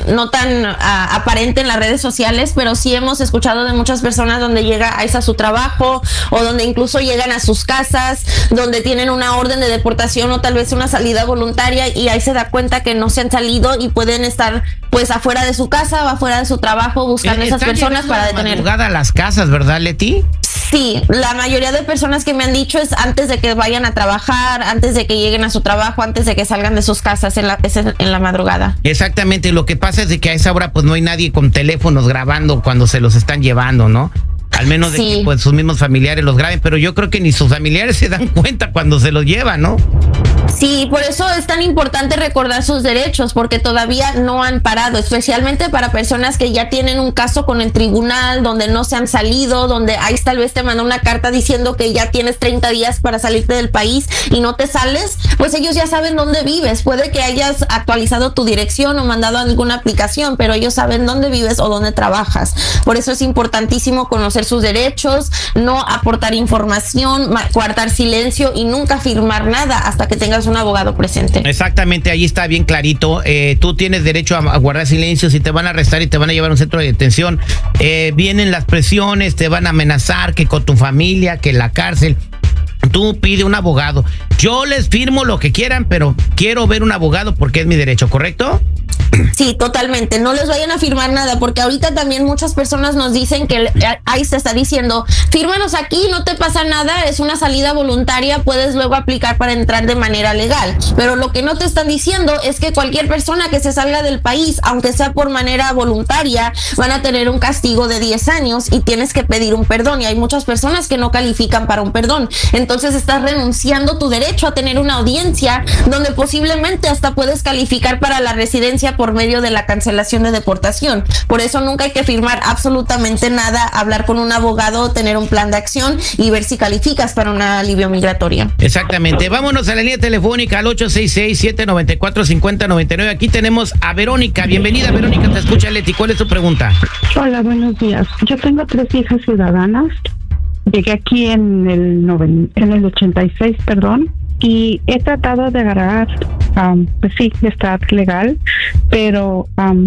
aparente en las redes sociales, pero sí hemos escuchado de muchas personas donde llega ICE a su trabajo o donde incluso llegan a sus casas, donde tienen una orden de deportación o tal vez una salida voluntaria y ahí se da cuenta que no se han salido y pueden estar pues afuera de su casa o afuera de su trabajo buscando a esas personas para detener. A las casas, ¿verdad, Leti? Sí, la mayoría de personas que me han dicho es antes de que vayan a trabajar, antes de que lleguen a su trabajo, antes de que salgan de sus casas en la madrugada. Exactamente, lo que pasa es de que a esa hora pues no hay nadie con teléfonos grabando cuando se los están llevando, ¿no? Al menos de que pues sus mismos familiares los graben, pero yo creo que ni sus familiares se dan cuenta cuando se los llevan, ¿no? Sí, por eso es tan importante recordar sus derechos, porque todavía no han parado, especialmente para personas que ya tienen un caso con el tribunal, donde no se han salido, donde ahí tal vez te mandó una carta diciendo que ya tienes 30 días para salirte del país y no te sales, pues ellos ya saben dónde vives. Puede que hayas actualizado tu dirección o mandado alguna aplicación, pero ellos saben dónde vives o dónde trabajas. Por eso es importantísimo conocer sus derechos, no aportar información, guardar silencio y nunca firmar nada hasta que tengas un abogado presente. Exactamente, ahí está bien clarito. Tú tienes derecho a guardar silencio. Si te van a arrestar y te van a llevar a un centro de detención, vienen las presiones, te van a amenazar que con tu familia, que en la cárcel. Tú pide un abogado. Yo les firmo lo que quieran, pero quiero ver un abogado porque es mi derecho, ¿correcto? Sí, totalmente. No les vayan a firmar nada, porque ahorita también muchas personas nos dicen que ahí se está diciendo, fírmanos aquí, no te pasa nada, es una salida voluntaria, puedes luego aplicar para entrar de manera legal. Pero lo que no te están diciendo es que cualquier persona que se salga del país, aunque sea por manera voluntaria, van a tener un castigo de 10 años y tienes que pedir un perdón. Y hay muchas personas que no califican para un perdón. Entonces estás renunciando tu derecho a tener una audiencia donde posiblemente hasta puedes calificar para la residencia por medio de la cancelación de deportación. Por eso nunca hay que firmar absolutamente nada, hablar con un abogado, tener un plan de acción y ver si calificas para un alivio migratorio. Exactamente. Vámonos a la línea telefónica al 866-794-5099. Aquí tenemos a Verónica. Bienvenida, Verónica. Te escucha Leti. ¿Cuál es tu pregunta? Hola, buenos días. Yo tengo 3 hijas ciudadanas. Llegué aquí en el 86, y he tratado de agarrar, pues sí, de estar legal, pero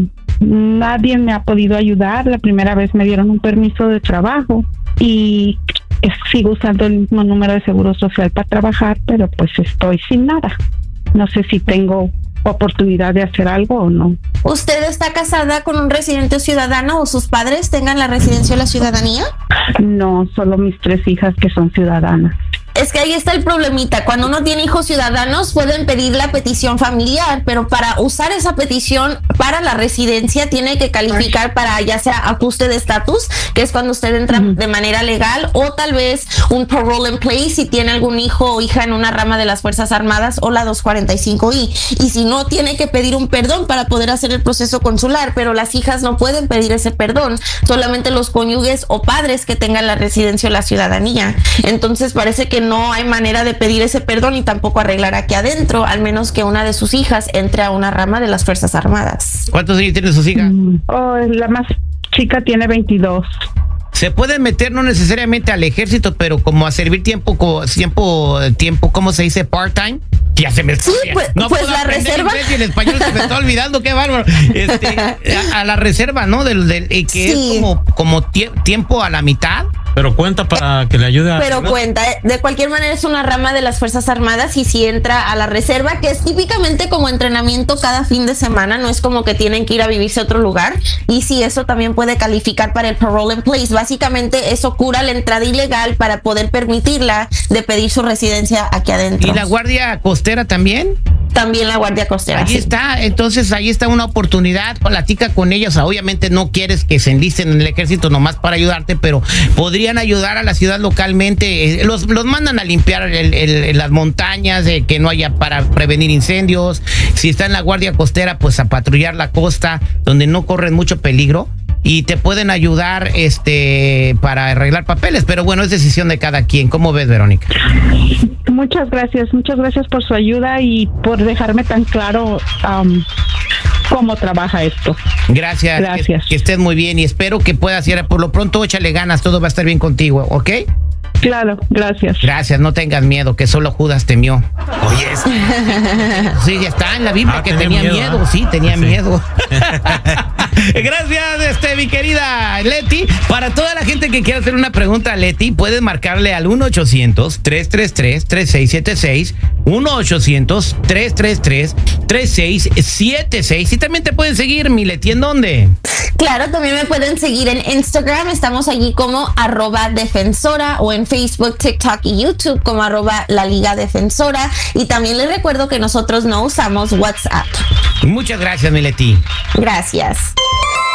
nadie me ha podido ayudar. La primera vez me dieron un permiso de trabajo y sigo usando el mismo número de seguro social para trabajar, pero pues estoy sin nada. No sé si tengo oportunidad de hacer algo o no. ¿Usted está casada con un residente ciudadano o sus padres tengan la residencia o la ciudadanía? No, solo mis 3 hijas que son ciudadanas. Es que ahí está el problemita. Cuando uno tiene hijos ciudadanos pueden pedir la petición familiar, pero para usar esa petición para la residencia tiene que calificar para ya sea ajuste de estatus, que es cuando usted entra de manera legal, o tal vez un parole in place si tiene algún hijo o hija en una rama de las Fuerzas Armadas o la 245I. Y si no, tiene que pedir un perdón para poder hacer el proceso consular, pero las hijas no pueden pedir ese perdón, solamente los cónyuges o padres que tengan la residencia o la ciudadanía. Entonces parece que no hay manera de pedir ese perdón y tampoco arreglar aquí adentro, al menos que una de sus hijas entre a una rama de las Fuerzas Armadas. ¿Cuántos años tiene sus hijas? La más chica tiene 22. Se pueden meter no necesariamente al ejército, pero como a servir tiempo, ¿cómo se dice? Part-time. Ya se me está. Sí, pues, no pues puedo la reserva. Y el español se me está olvidando, qué bárbaro. A la reserva, ¿no? Que sí. Es como tiempo a la mitad. Pero cuenta para que le ayude a... Pero cuenta, de cualquier manera es una rama de las Fuerzas Armadas y si entra a la reserva, que es típicamente como entrenamiento cada fin de semana, no es como que tienen que ir a vivirse a otro lugar, y si eso también puede calificar para el parole in place. Básicamente eso cura la entrada ilegal para poder permitirla de pedir su residencia aquí adentro. ¿Y la Guardia Costera también? También la Guardia Costera. Ahí está, entonces ahí está una oportunidad, platica con ellos. O sea, obviamente no quieres que se enlisten en el ejército nomás para ayudarte, pero podrían ayudar a la ciudad localmente. Los mandan a limpiar las montañas, que no haya para prevenir incendios. Si está en la Guardia Costera, pues a patrullar la costa donde no corren mucho peligro. Y te pueden ayudar para arreglar papeles, pero bueno, es decisión de cada quien. ¿Cómo ves, Verónica? Muchas gracias por su ayuda y por dejarme tan claro cómo trabaja esto. Gracias. Que estés muy bien y espero que puedas ir. Por lo pronto, échale ganas, todo va a estar bien contigo, ¿ok? Claro, gracias. Gracias, no tengas miedo, que solo Judas temió. Oye, sí, está en la Biblia que tenía miedo, sí, tenía miedo. Gracias, mi querida Leti. Para toda la gente que quiera hacer una pregunta a Leti, puedes marcarle al 1-800-333-3676, 1-800-333-3676. Y también te pueden seguir, mi Leti, ¿en dónde? Claro, también me pueden seguir en Instagram, estamos allí como @defensora, o en Facebook, TikTok y YouTube como @la Liga Defensora. Y también les recuerdo que nosotros no usamos WhatsApp. Muchas gracias, mi Leti. Gracias.